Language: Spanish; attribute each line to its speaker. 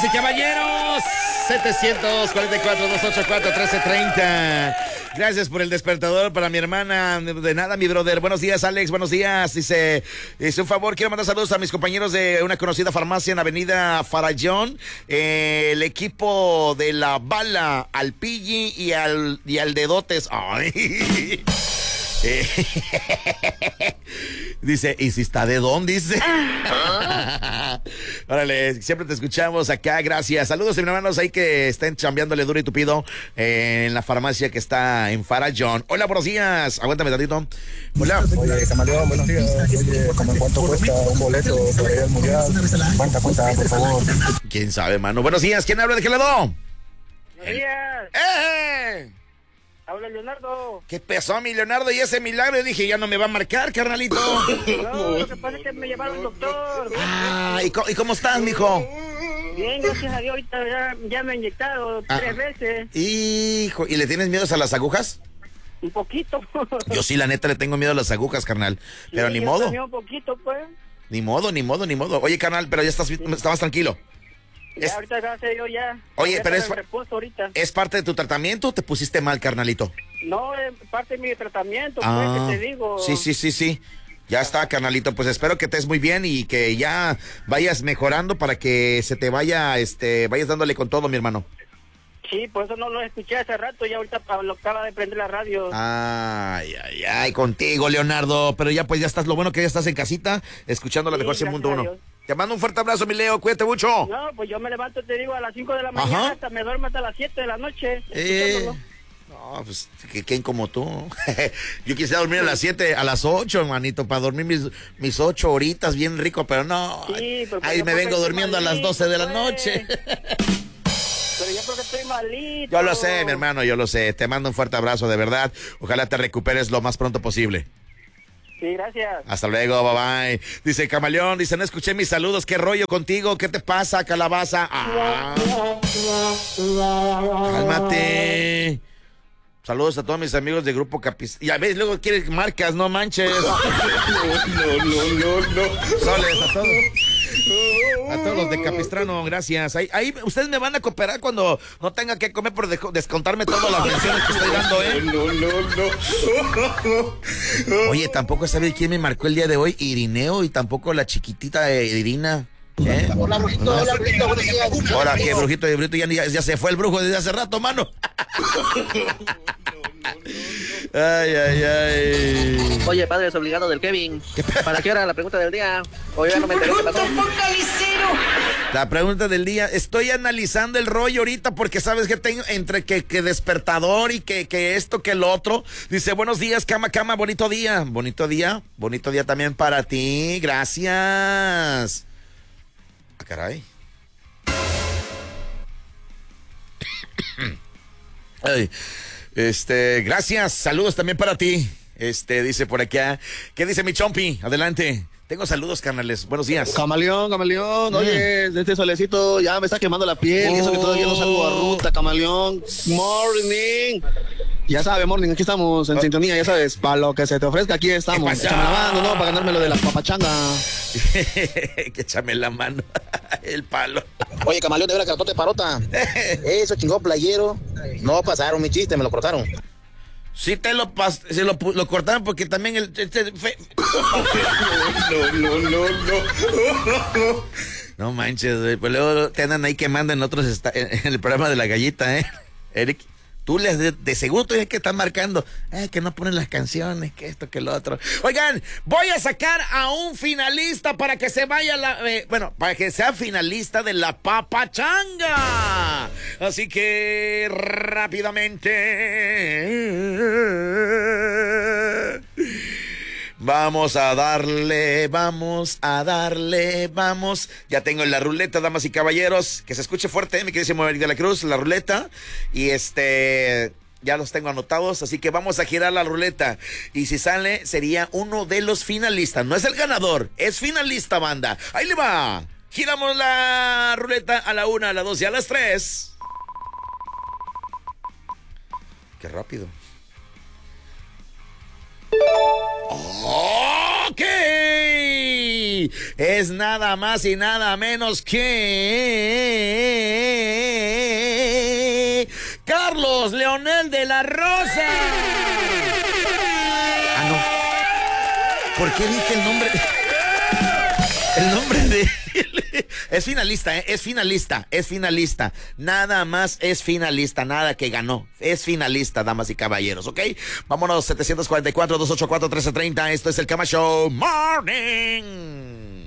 Speaker 1: y caballeros, 744-284-1330. Gracias por el despertador para mi hermana. De nada, mi brother. Buenos días, Alex. Buenos días. Dice un favor, quiero mandar saludos a mis compañeros de una conocida farmacia en Avenida Farallón. El equipo de la Bala, al Pilli y al Dedotes. Ay. Dice, ¿y si está de dónde? Dice. Órale, siempre te escuchamos acá, gracias. Saludos a mis hermanos ahí que estén chambeándole duro y tupido en la farmacia que está en Farallón. Hola, buenos días. Aguántame tantito. Hola.
Speaker 2: Oye, Camaleón, buenos días. Oye, ¿cómo en cuánto cuesta un boleto para ir al mundial? Cuenta, por favor.
Speaker 1: ¿Quién sabe, mano? Buenos días. ¿Quién habla? ¿De qué lado?
Speaker 3: Buenos días.
Speaker 1: ¡Eh!
Speaker 3: Habla Leonardo.
Speaker 1: ¿Qué pasó, mi Leonardo? Y ese milagro, dije, ya no me va a marcar, carnalito.
Speaker 3: No, lo que pasa es que me llevaron al doctor.
Speaker 1: Ah, ¿y cómo estás, mijo?
Speaker 3: Bien, gracias a Dios, ahorita ya me he inyectado 3 veces.
Speaker 1: Hijo, ¿y le tienes miedo a las agujas?
Speaker 3: Un poquito.
Speaker 1: Yo sí, la neta, le tengo miedo a las agujas, carnal. Pero
Speaker 3: Sí,
Speaker 1: ni
Speaker 3: yo
Speaker 1: modo.
Speaker 3: también un poquito, pues.
Speaker 1: Ni modo. Oye, carnal, pero ya estabas tranquilo.
Speaker 3: Ya, ahorita gracias a Dios ya.
Speaker 1: Oye,
Speaker 3: ya
Speaker 1: pero
Speaker 3: estoy en reposo ahorita.
Speaker 1: ¿es parte de tu tratamiento o te pusiste mal, carnalito?
Speaker 3: No, es parte de mi tratamiento, pues, que te digo.
Speaker 1: Sí. Ya está, carnalito. Pues espero que estés muy bien y que ya vayas mejorando para que se te vayas dándole con todo, mi hermano.
Speaker 3: Sí, por eso no lo escuché hace rato, ya ahorita lo acaba de prender la radio.
Speaker 1: Ay, contigo, Leonardo. Pero ya estás, lo bueno que ya estás en casita, escuchando la
Speaker 3: Sí,
Speaker 1: mejor 100.1.
Speaker 3: Dios.
Speaker 1: Te mando un fuerte abrazo, mi Leo, cuídate mucho.
Speaker 3: No, pues yo me levanto, te digo, a las 5 de la mañana, hasta me duermo hasta las 7 de la noche, escuchándolo.
Speaker 1: No, pues, ¿quién como tú? Yo quisiera dormir a las 7, a las 8, hermanito, para dormir mis 8 horitas bien rico, pero no.
Speaker 3: Sí, pues,
Speaker 1: ahí me vengo durmiendo a las 12 de la noche.
Speaker 3: Pero yo creo que estoy malito.
Speaker 1: Yo lo sé, mi hermano, yo lo sé. Te mando un fuerte abrazo, de verdad. Ojalá te recuperes lo más pronto posible.
Speaker 3: Sí, gracias.
Speaker 1: Hasta luego, bye bye. Dice Camaleón, dice, no escuché mis saludos, ¿qué rollo contigo? ¿Qué te pasa, calabaza? Cálmate. Saludos a todos mis amigos de Grupo Capis. Ya ves, luego quieres marcas, no manches. No. Soles, a todos los de Capistrano, gracias. Ahí ustedes me van a cooperar cuando no tenga que comer por descontarme todas las menciones que estoy dando, ¿eh? No. Oye, tampoco sabes quién me marcó el día de hoy, Irineo, y tampoco la chiquitita Irina. ¿Eh?
Speaker 2: Hola, brujito, buenos días.
Speaker 1: Ahora, ¿qué brujito? El brujito ya se fue el brujo desde hace rato, mano. Ay.
Speaker 4: Oye, padre desobligado del Kevin, ¿para qué hora la pregunta del día? Hoy ya no me enteré qué pasó.
Speaker 1: La pregunta del día, estoy analizando el rollo ahorita porque sabes que tengo entre que despertador y que esto, que lo otro. Dice, buenos días, cama, bonito día. Bonito día también para ti, gracias. Caray. Ay, gracias, saludos también para ti. Dice por acá, ¿qué dice mi chompi? Adelante. Tengo saludos, carnales. Buenos días.
Speaker 2: Camaleón. Oye, de este solecito ya me está quemando la piel. Y eso que todavía no salgo a ruta, Camaleón. Morning. Ya sabes, Morning, aquí estamos en sintonía, ya sabes. Para lo que se te ofrezca, aquí estamos. Échame la mano, ¿no? Para ganarme lo de la papachanga.
Speaker 1: Que échame la mano. El palo.
Speaker 5: Oye, Camaleón, de verdad, cartote parota. Eso, chingón playero. No pasaron mi chiste, me lo cortaron.
Speaker 1: Sí te lo cortaron porque también No manches, güey. Pues luego te andan ahí quemando en otros en el programa de la gallita, Eric. Tú de seguro tienes que estar marcando, que no ponen las canciones, que esto, que lo otro. Oigan, voy a sacar a un finalista para que se vaya para que sea finalista de la papachanga. Así que rápidamente vamos a darle. Ya tengo la ruleta, damas y caballeros. Que se escuche fuerte, mi queridísimo Eric de la Cruz, la ruleta. Y ya los tengo anotados, así que vamos a girar la ruleta. Y si sale, sería uno de los finalistas. No es el ganador, es finalista, banda. Ahí le va. Giramos la ruleta a la 1, a la 2 y a las 3. Qué rápido. Ok. hoy es nada más y nada menos que Carlos Leonel de la Rosa. Ah, no. ¿Por qué dije el nombre? El nombre de... Es finalista, es finalista. Nada más es finalista, nada que ganó. Es finalista, damas y caballeros, ¿ok? Vámonos, 744-284-1330. Esto es el Cama Show Morning.